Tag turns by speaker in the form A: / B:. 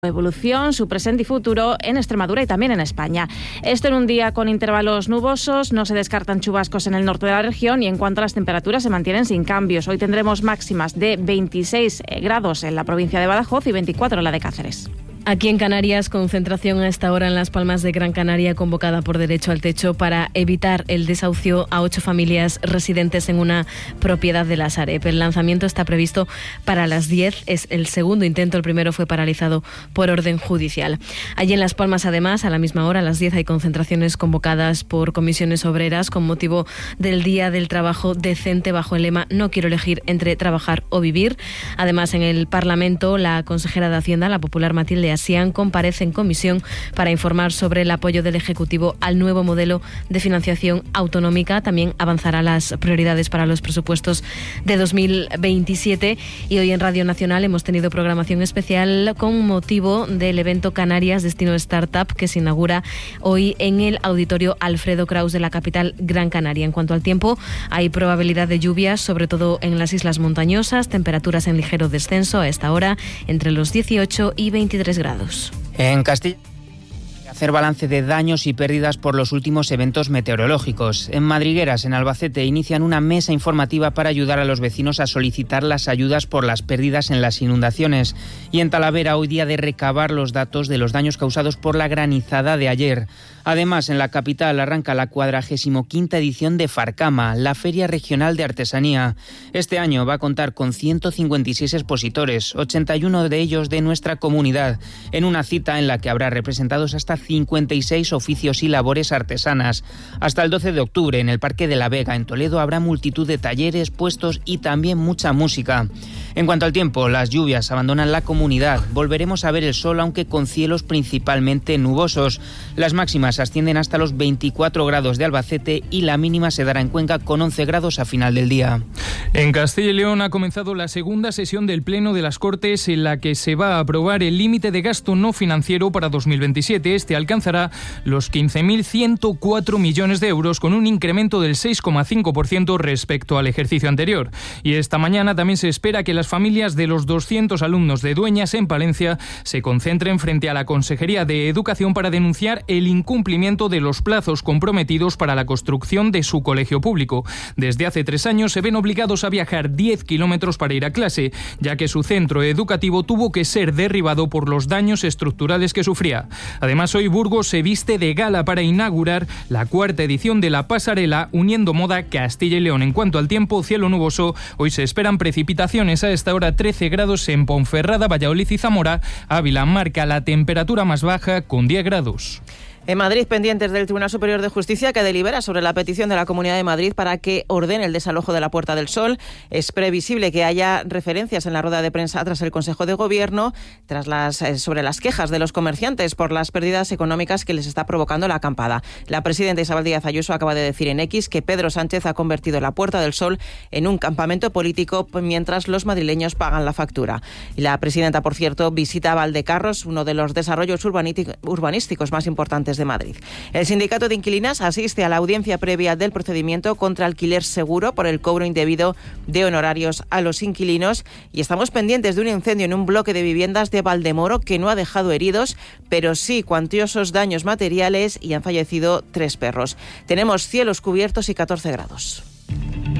A: Evolución, su presente y futuro en Extremadura y también en España. Esto en un día con intervalos nubosos, no se descartan chubascos en el norte de la región y en cuanto a las temperaturas se mantienen sin cambios. Hoy tendremos máximas de 26 grados en la provincia de Badajoz y 24 en la de Cáceres.
B: Aquí en Canarias, concentración a esta hora en Las Palmas de Gran Canaria convocada por Derecho al Techo para evitar el desahucio a 8 familias residentes en una propiedad de la Sareb. El lanzamiento está previsto para las 10. Es el segundo intento, el primero fue paralizado por orden judicial. Allí en Las Palmas, además, a la misma hora, a las 10, hay concentraciones convocadas por comisiones obreras con motivo del Día del Trabajo Decente bajo el lema "No quiero elegir entre trabajar o vivir". Además, en el Parlamento, la consejera de Hacienda, la popular Matilde Asián, comparece en comisión para informar sobre el apoyo del Ejecutivo al nuevo modelo de financiación autonómica. También avanzará las prioridades para los presupuestos de 2027. Y hoy en Radio Nacional hemos tenido programación especial con motivo del evento Canarias Destino Startup, que se inaugura hoy en el Auditorio Alfredo Kraus de la capital Gran Canaria. En cuanto al tiempo, hay probabilidad de lluvias, sobre todo en las islas montañosas, temperaturas en ligero descenso a esta hora entre los 18 y 23 grados.
C: En Castilla, hacer balance de daños y pérdidas por los últimos eventos meteorológicos. En Madrigueras, en Albacete, inician una mesa informativa para ayudar a los vecinos a solicitar las ayudas por las pérdidas en las inundaciones. Y en Talavera, hoy día de recabar los datos de los daños causados por la granizada de ayer. Además, en la capital arranca la 45ª edición de Farcama, la Feria Regional de Artesanía. Este año va a contar con 156 expositores, 81 de ellos de nuestra comunidad, en una cita en la que habrá representados hasta 56 oficios y labores artesanas. Hasta el 12 de octubre, en el Parque de la Vega, en Toledo, habrá multitud de talleres, puestos y también mucha música. En cuanto al tiempo, las lluvias abandonan la comunidad. Volveremos a ver el sol, aunque con cielos principalmente nubosos. Las máximas ascienden hasta los 24 grados de Albacete y la mínima se dará en Cuenca con 11 grados a final del día.
D: En Castilla y León ha comenzado la segunda sesión del Pleno de las Cortes, en la que se va a aprobar el límite de gasto no financiero para 2027. Este alcanzará los 15.104 millones de euros, con un incremento del 6,5% respecto al ejercicio anterior. Y esta mañana también se espera que las familias de los 200 alumnos de Dueñas en Palencia se concentren frente a la Consejería de Educación para denunciar el incumplimiento de los plazos comprometidos para la construcción de su colegio público. Desde hace 3 años se ven obligados a viajar 10 kilómetros para ir a clase, ya que su centro educativo tuvo que ser derribado por los daños estructurales que sufría. Además, hoy Burgos se viste de gala para inaugurar la 4ª edición de la pasarela Uniendo Moda Castilla y León. En cuanto al tiempo, cielo nuboso. Hoy se esperan precipitaciones. A esta hora 13 grados en Ponferrada, Valladolid y Zamora. Ávila marca la temperatura más baja con 10 grados.
E: En Madrid, pendientes del Tribunal Superior de Justicia, que delibera sobre la petición de la Comunidad de Madrid para que ordene el desalojo de la Puerta del Sol. Es previsible que haya referencias en la rueda de prensa tras el Consejo de Gobierno sobre las quejas de los comerciantes por las pérdidas económicas que les está provocando la acampada. La presidenta Isabel Díaz Ayuso acaba de decir en X que Pedro Sánchez ha convertido la Puerta del Sol en un campamento político mientras los madrileños pagan la factura. Y la presidenta, por cierto, visita Valdecarros, uno de los desarrollos urbanísticos más importantes de Madrid. El sindicato de inquilinas asiste a la audiencia previa del procedimiento contra alquiler seguro por el cobro indebido de honorarios a los inquilinos, y estamos pendientes de un incendio en un bloque de viviendas de Valdemoro que no ha dejado heridos, pero sí cuantiosos daños materiales, y han fallecido 3 perros. Tenemos cielos cubiertos y 14 grados.